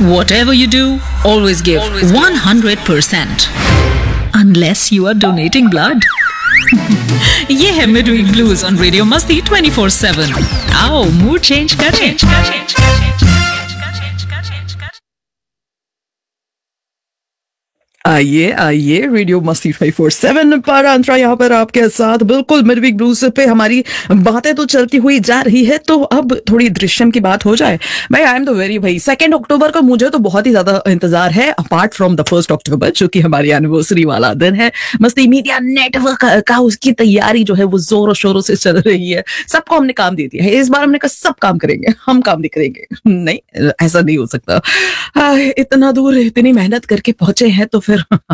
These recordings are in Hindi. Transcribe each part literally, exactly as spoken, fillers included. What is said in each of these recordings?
Whatever you do, always give always one hundred percent. Unless you are donating blood. ये है Midweek Blues on Radio Masti twenty-four seven. आओ मूड चेंज करें. आइए आइए रेडियो मस्ती ट्वेंटी फोर सेवन पर अंतरा यहाँ पर आपके साथ बिल्कुल मिडवीक ब्लूज पे हमारी बातें तो चलती हुई जा रही है. तो अब थोड़ी दृश्यम की बात हो जाए. भाई आई एम द वेरी भाई सेकेंड अक्टूबर का मुझे तो बहुत ही ज्यादा इंतजार है, apart from the first October जो कि हमारी एनिवर्सरी वाला दिन है. मस्ती मीडिया नेटवर्क का, का उसकी तैयारी जो है वो जोरों शोरों से चल रही है. सबको हमने काम दे दिया है. इस बार हमने कहा सब काम करेंगे, हम काम नहीं करेंगे. नहीं, ऐसा नहीं हो सकता. आ, इतना दूर इतनी मेहनत करके पहुंचे हैं तो फिर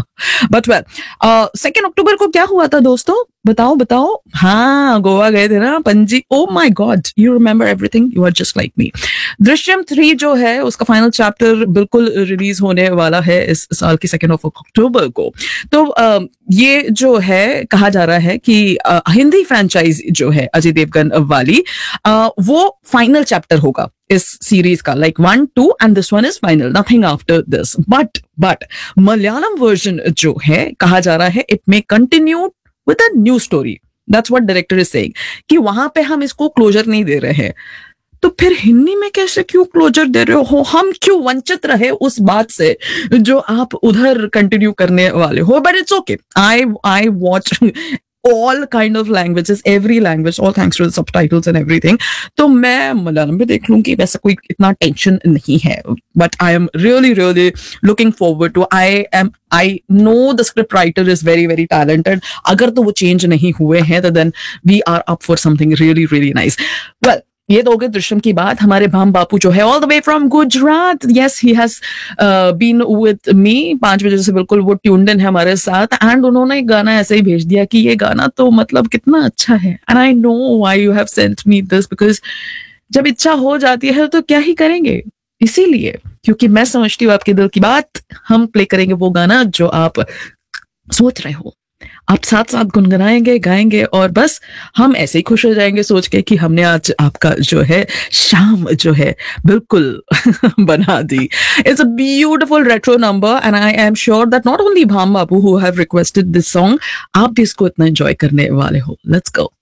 बट वेल सेकेंड अक्टूबर को क्या हुआ था दोस्तों, बताओ बताओ. हाँ, गोवा गए थे ना, Panaji. Oh my God, you remember everything. You are just like me. Drishyam three जो है उसका फाइनल चैप्टर बिल्कुल रिलीज होने वाला है इस साल की सेकेंड ऑफ अक्टूबर को. तो uh, ये जो है कहा जा रहा है कि uh, हिंदी फ्रेंचाइज जो है अजय देवगन वाली uh, वो फाइनल चैप्टर होगा इस सीरीज का. Like one two and this one is final, nothing after this. But but Malayalam version जो है कहा जा रहा है it may continue with a new story. That's what director is saying कि वहां पे हम इसको क्लोजर नहीं दे रहे हैं. तो फिर हिंदी में कैसे क्यों क्लोजर दे रहे हो? हम क्यों वंचित रहे उस बात से जो आप उधर कंटिन्यू करने वाले हो? But it's okay. I I watch all kind of languages, every language, all thanks to the subtitles and everything. तो मैं मलयालम में देख लूंगी, वैसा कोई इतना टेंशन नहीं है. But I am really, really looking forward to. I am, I know the script writer is very, very talented. अगर तो वो चेंज नहीं हुए हैं तो then we are up for something really, really nice. Well, ये तो हो गए दृश्यम की बात. हमारे भाम बापू जो है all the way from Gujarat, yes he has been with me पांच बजे से बिल्कुल वो ट्यून्ड इन है हमारे साथ. एंड उन्होंने एक गाना ऐसे ही भेज दिया कि ये गाना तो मतलब कितना अच्छा है. And I know why you have sent me this, because जब इच्छा हो जाती है तो क्या ही करेंगे. इसीलिए क्योंकि मैं समझती हूँ आपके दिल की बात, हम प्ले करेंगे वो गाना जो आप सोच रहे हो. आप साथ साथ गुनगुनाएंगे, गाएंगे और बस हम ऐसे ही खुश हो जाएंगे सोच के कि हमने आज आपका जो है शाम जो है बिल्कुल बना दी. It's a beautiful retro number and I am sure that not only Bham Bapu who have requested this song, आप भी इसको इतना एंजॉय करने वाले हो. Let's go.